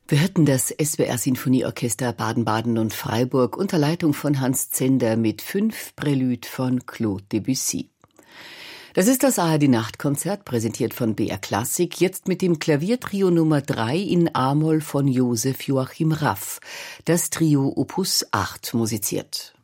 Wir hörten das SWR-Sinfonieorchester Baden-Baden und Freiburg unter Leitung von Hans Zender mit 5 Prélude von Claude Debussy. Das ist das ARD-Nachtkonzert, präsentiert von BR Klassik, jetzt mit dem Klaviertrio Nummer 3 in A-Moll von Josef Joachim Raff. Das Trio Opus 8 musiziert.